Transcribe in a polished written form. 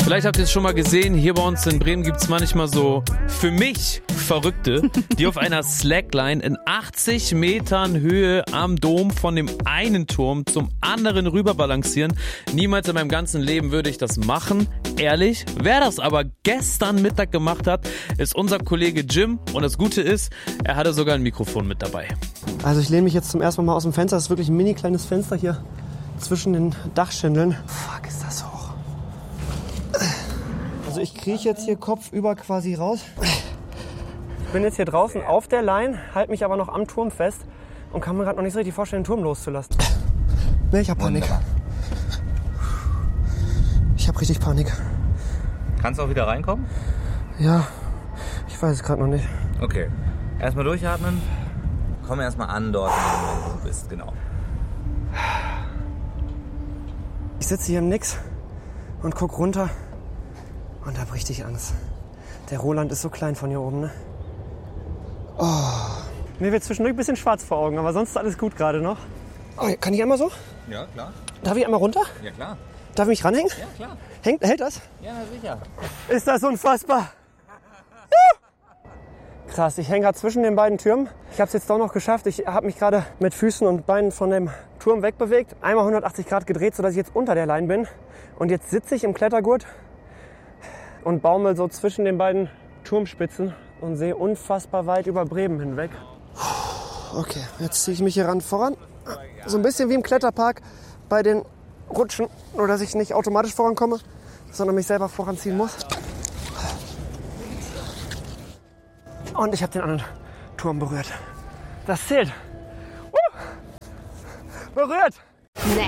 Vielleicht habt ihr es schon mal gesehen, hier bei uns in Bremen gibt es manchmal so, für mich, Verrückte, die auf einer Slackline in 80 Metern Höhe am Dom von dem einen Turm zum anderen rüber balancieren. Niemals in meinem ganzen Leben würde ich das machen, ehrlich. Wer das aber gestern Mittag gemacht hat, ist unser Kollege Jim. Und das Gute ist, er hatte sogar ein Mikrofon mit dabei. Also ich lehne mich jetzt zum ersten Mal aus dem Fenster. Das ist wirklich ein mini kleines Fenster hier zwischen den Dachschindeln. Fuck, ist das hoch. Also ich krieche jetzt hier kopfüber quasi raus. Ich bin jetzt hier draußen auf der Line, halte mich aber noch am Turm fest und kann mir gerade noch nicht so richtig vorstellen, den Turm loszulassen. Nee, ich hab Panik. Wunderbar. Ich hab richtig Panik. Kannst du auch wieder reinkommen? Ja, ich weiß es gerade noch nicht. Okay. Erstmal durchatmen. Komm erstmal an dort, wo du bist, genau. Ich sitze hier im Nix und guck runter und hab richtig Angst. Der Roland ist so klein von hier oben, ne? Oh. Mir wird zwischendurch ein bisschen schwarz vor Augen, aber sonst ist alles gut gerade noch. Oh, kann ich einmal so? Ja, klar. Darf ich einmal runter? Ja, klar. Darf ich mich ranhängen? Ja, klar. Hält das? Ja, na sicher. Ist das unfassbar? Krass, ich hänge gerade zwischen den beiden Türmen. Ich habe es jetzt doch noch geschafft. Ich habe mich gerade mit Füßen und Beinen von dem Turm wegbewegt. Einmal 180 Grad gedreht, sodass ich jetzt unter der Line bin. Und jetzt sitze ich im Klettergurt und baumel so zwischen den beiden Turmspitzen und sehe unfassbar weit über Bremen hinweg. Okay, jetzt ziehe ich mich hier voran. So ein bisschen wie im Kletterpark bei den Rutschen. Nur, dass ich nicht automatisch vorankomme, sondern mich selber voranziehen muss. Und ich habe den anderen Turm berührt. Das zählt. Berührt!